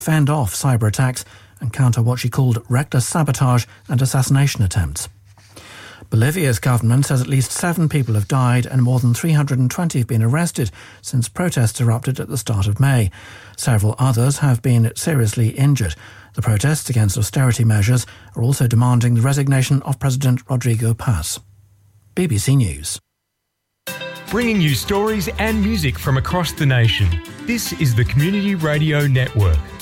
fend off cyber attacks and counter what she called reckless sabotage and assassination attempts. Bolivia's government says at least 7 people have died and more than 320 have been arrested since protests erupted at the start of May. Several others have been seriously injured. The protests against austerity measures are also demanding the resignation of President Rodrigo Paz. BBC News. Bringing you stories and music from across the nation. This is the Community Radio Network.